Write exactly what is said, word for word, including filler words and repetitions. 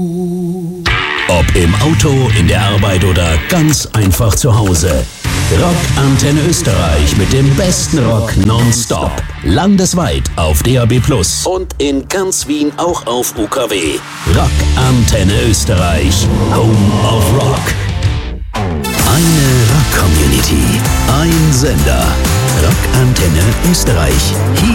Ob im Auto, in der Arbeit oder ganz einfach zu Hause. Rock Antenne Österreich mit dem besten Rock nonstop. Landesweit auf D A B plus und in ganz Wien auch auf U K W. Rock Antenne Österreich. Home of Rock. Eine Rock-Community. Ein Sender. Rock Antenne Österreich. Hier